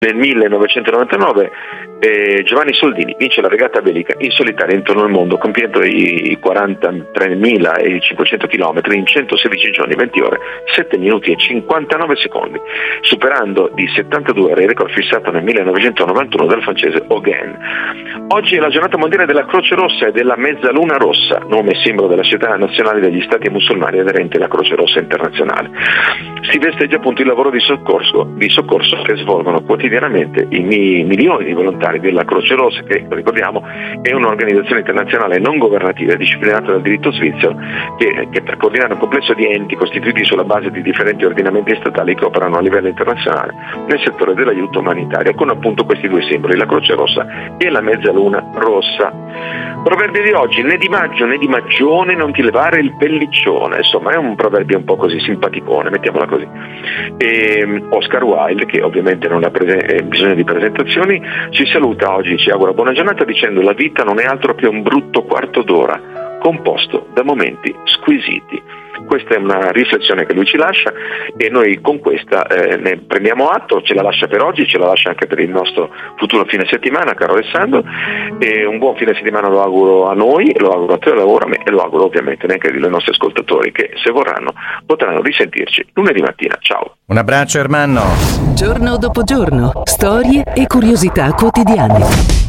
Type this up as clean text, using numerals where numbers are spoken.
Nel 1999 Giovanni Soldini vince la regata bellica in solitaria intorno al mondo, compiendo i 43.500 km in 116 giorni, 20 ore, 7 minuti e 59 secondi, superando di 72 ore il record fissato nel 1991 dal francese Hogan. Oggi è la giornata mondiale della Croce Rossa e della Mezzaluna Rossa, nome e simbolo della società nazionale degli stati musulmani aderenti alla Croce Rossa internazionale. Si festeggia appunto il lavoro di soccorso che svolgono quotidianamente i milioni di volontari della Croce Rossa, che ricordiamo è un'organizzazione internazionale non governativa disciplinata dal diritto svizzero che per coordinare un complesso di enti costituiti sulla base di differenti ordinamenti statali che operano a livello internazionale nel settore dell'aiuto umanitario, con appunto questi due simboli, la Croce Rossa e la Mezzaluna Rossa. Proverbio di oggi: né di maggio né di maggione non ti levare il pelliccione. Insomma, è un proverbio un po' così simpaticone, mettiamola così. E Oscar Wilde, che ovviamente non ha bisogno di presentazioni, ci saluta oggi, ci augura buona giornata dicendo: la vita non è altro che un brutto quarto d'ora composto da momenti squisiti. Questa è una riflessione che lui ci lascia e noi con questa ne prendiamo atto, ce la lascia per oggi, ce la lascia anche per il nostro futuro fine settimana, caro Alessandro, e un buon fine settimana lo auguro a noi, lo auguro a te, lo auguro a me e lo auguro ovviamente anche ai nostri ascoltatori che, se vorranno, potranno risentirci lunedì mattina. Ciao. Un abbraccio, Ermanno. Giorno dopo giorno, storie e curiosità quotidiane.